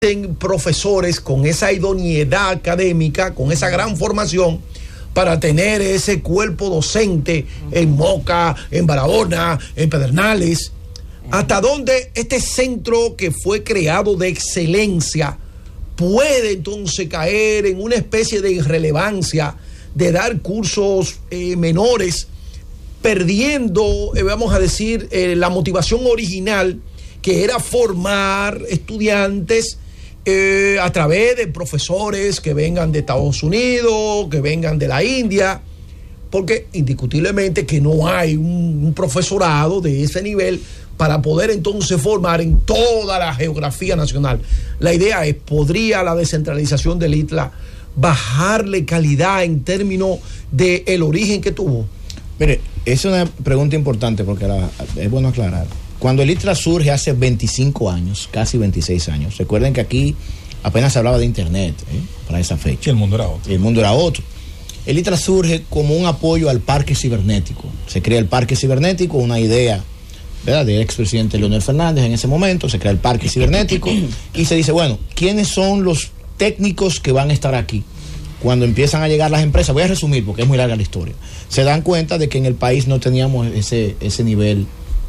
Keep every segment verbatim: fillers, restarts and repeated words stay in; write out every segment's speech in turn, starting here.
profesores con esa idoneidad académica, con esa gran formación para tener ese cuerpo docente en Moca, en Barahona, en Pedernales. ¿Hasta dónde este centro que fue creado de excelencia puede entonces caer en una especie de irrelevancia de dar cursos eh, menores, perdiendo, eh, vamos a decir, eh, la motivación original que era formar estudiantes Eh, a través de profesores que vengan de Estados Unidos, que vengan de la India, porque indiscutiblemente que no hay un, un profesorado de ese nivel para poder entonces formar en toda la geografía nacional? La idea es, ¿podría la descentralización del I T L A bajarle calidad en términos del origen que tuvo? Mire, es una pregunta importante porque la, es bueno aclarar. Cuando el I T L A surge hace veinticinco años, casi veintiséis años, recuerden que aquí apenas se hablaba de internet ¿eh? para esa fecha. Sí, el mundo era otro. El mundo era otro. El I T L A surge como un apoyo al parque cibernético. Se crea el parque cibernético, una idea, ¿verdad?, del expresidente Leonel Fernández en ese momento. Se crea el parque cibernético y se dice, bueno, ¿quiénes son los técnicos que van a estar aquí? Cuando empiezan a llegar las empresas, voy a resumir porque es muy larga la historia, se dan cuenta de que en el país no teníamos ese, ese nivel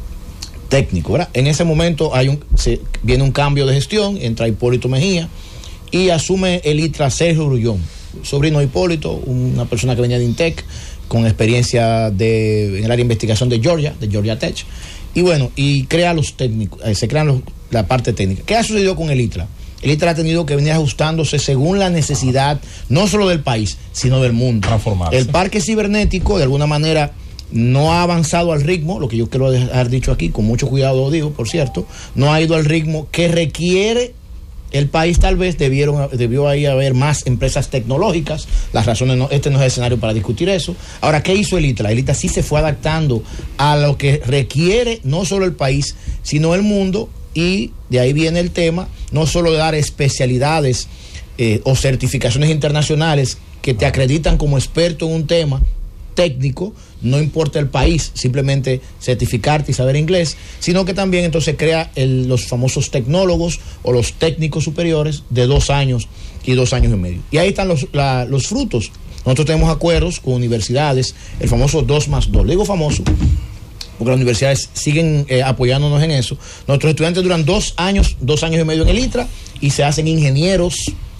técnico, ¿verdad? En ese momento hay un, se, viene un cambio de gestión, entra Hipólito Mejía y asume el I T L A Sergio Grullón, sobrino de Hipólito, una persona que venía de INTEC, con experiencia de, en el área de investigación de Georgia, de Georgia Tech, y bueno, y crea los técnicos, eh, se crean los, la parte técnica. ¿Qué ha sucedido con el I T L A? El I T L A ha tenido que venir ajustándose según la necesidad, no solo del país, sino del mundo. Transformarse. El parque cibernético, de alguna manera, no ha avanzado al ritmo, lo que yo quiero dejar dicho aquí, con mucho cuidado lo digo, por cierto, no ha ido al ritmo que requiere el país. Tal vez debieron, debió ahí haber más empresas tecnológicas. Las razones, no, este no es el escenario para discutir eso. Ahora, ¿qué hizo el I T L A? El I T L A sí se fue adaptando a lo que requiere no solo el país, sino el mundo, y de ahí viene el tema, no solo de dar especialidades eh, o certificaciones internacionales que te acreditan como experto en un tema técnico, no importa el país, simplemente certificarte y saber inglés, sino que también entonces crea el, los famosos tecnólogos o los técnicos superiores de dos años y dos años y medio. Y ahí están los, la, los frutos. Nosotros tenemos acuerdos con universidades, el famoso dos más dos. Le digo famoso porque las universidades siguen eh, apoyándonos en eso. Nuestros estudiantes duran dos años, dos años y medio en el I T L A y se hacen ingenieros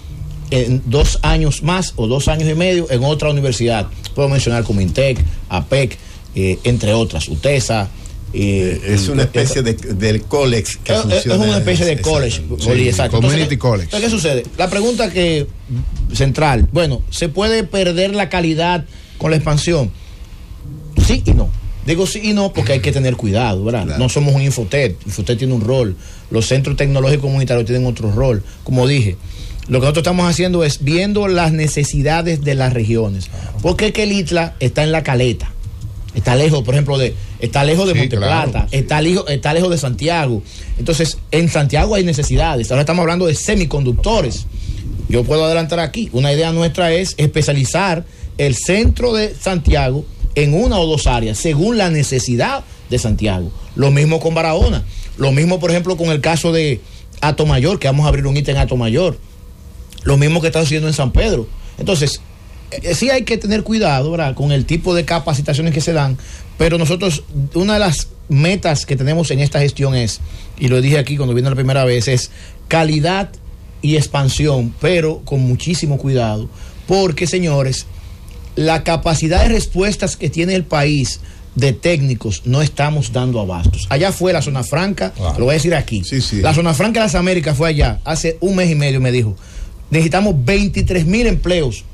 en dos años más o dos años y medio en otra universidad. Puedo mencionar como INTEC, APEC, eh, entre otras, UTESA. Eh, es una especie eh, de, del college que es, funciona. Es una especie de college. Sí, exacto. Community entonces, college. Entonces, ¿qué sucede? La pregunta que central, bueno, ¿se puede perder la calidad con la expansión? Sí y no. Digo sí y no porque hay que tener cuidado, ¿verdad? Claro. No somos un Infotec. Infotec tiene un rol. Los centros tecnológicos comunitarios tienen otro rol. Como dije, lo que nosotros estamos haciendo es viendo las necesidades de las regiones. Porque es que el I T L A está en La Caleta, está lejos, por ejemplo, de está lejos de sí, Monteplata, claro, sí. está, lejos, está lejos de Santiago. Entonces, en Santiago hay necesidades. Ahora estamos hablando de semiconductores. Yo puedo adelantar aquí. Una idea nuestra es especializar el centro de Santiago en una o dos áreas, según la necesidad de Santiago. Lo mismo con Barahona. Lo mismo, por ejemplo, con el caso de Atomayor, que vamos a abrir un I T en Atomayor. Lo mismo que está haciendo en San Pedro. Entonces, eh, sí hay que tener cuidado, ¿verdad?, con el tipo de capacitaciones que se dan, pero nosotros, una de las metas que tenemos en esta gestión es, y lo dije aquí cuando vine la primera vez, es calidad y expansión, pero con muchísimo cuidado, porque, señores, la capacidad de respuestas que tiene el país de técnicos no estamos dando abastos. Allá fue la zona franca, wow. Lo voy a decir aquí. Sí, sí. La zona franca de las Américas fue allá, hace un mes y medio me dijo, necesitamos veintitrés mil empleos.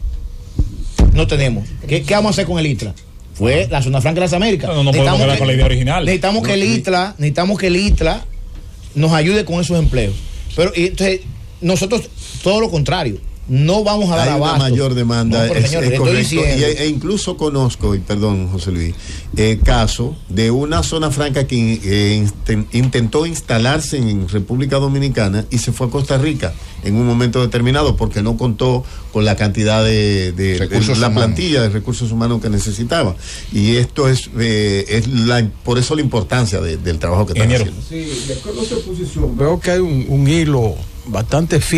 No tenemos. ¿Qué, ¿Qué vamos a hacer con el I T L A? Fue la zona franca de las Américas. No, no podemos quedar con la idea original. Necesitamos que el I T L A, necesitamos que el I T L A nos ayude con esos empleos. Pero y entonces, nosotros, todo lo contrario. No vamos a dar abasto. Hay una mayor demanda, no, es, señor, es correcto. Y, e incluso conozco, y perdón, José Luis, el caso de una zona franca que eh, intentó instalarse en República Dominicana y se fue a Costa Rica en un momento determinado porque no contó con la cantidad de, de, de la humanos. plantilla de recursos humanos que necesitaba. Y esto es, eh, es la, por eso la importancia de, del trabajo que están haciendo. Sí, de acuerdo a su posición, veo que hay un, un hilo bastante